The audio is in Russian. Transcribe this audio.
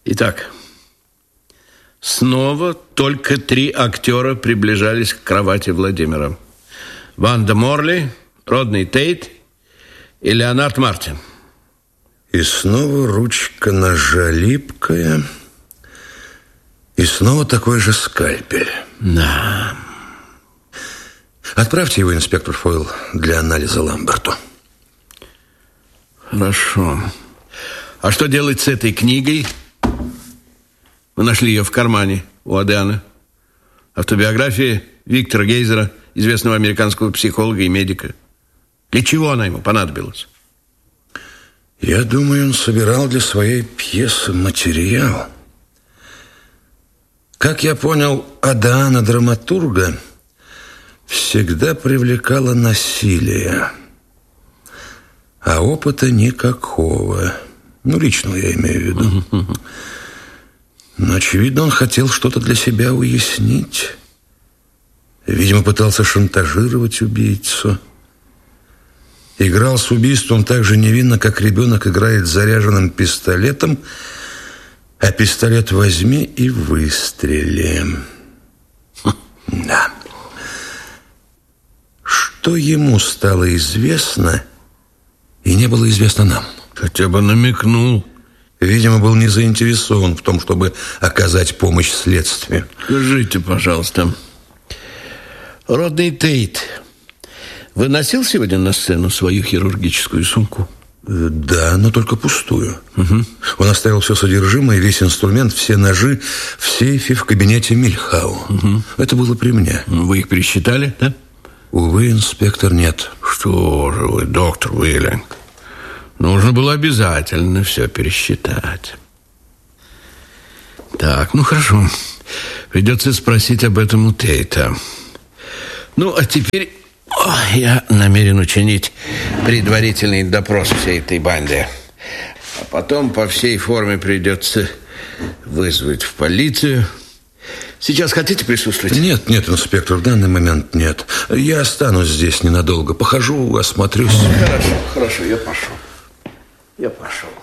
Итак, снова только 3 актера приближались к кровати Владимира. Ванда Морли, Родни Тейт и Леонард Мартин. И снова ручка ножа липкая. И снова такой же скальпель. Да. Отправьте его, инспектор Фойл, для анализа Ламберту. Хорошо. А что делать с этой книгой? Мы нашли ее в кармане у Адриана. Автобиография Виктора Гейзера, известного американского психолога и медика. Для чего она ему понадобилась? Я думаю, он собирал для своей пьесы материал. Как я понял, Адриана, драматурга, всегда привлекало насилие, а опыта никакого. Ну, личного я имею в виду. Но, очевидно, он хотел что-то для себя уяснить. Видимо, пытался шантажировать убийцу. Играл с убийством так же невинно, как ребенок играет с заряженным пистолетом, а пистолет возьми и выстрели. Да. Что ему стало известно и не было известно нам? Хотя бы намекнул. Видимо, был не заинтересован в том, чтобы оказать помощь следствию. Скажите, пожалуйста, Родни Тейт выносил сегодня на сцену свою хирургическую сумку? Да, но только пустую. Он оставил все содержимое, весь инструмент, все ножи в сейфе в кабинете Мильхау. Это было при мне. Вы их пересчитали, да? Увы, инспектор, нет. Что же вы, доктор Уиллинг? Нужно было обязательно все пересчитать. Так, ну хорошо. Придется спросить об этом у Тейта. Ну, а теперь я намерен учинить предварительный допрос всей этой банды. А потом по всей форме придется вызвать в полицию. Сейчас хотите присутствовать? Нет, инспектор, в данный момент нет. Я останусь здесь ненадолго. Похожу, осмотрюсь. Хорошо, я пошел.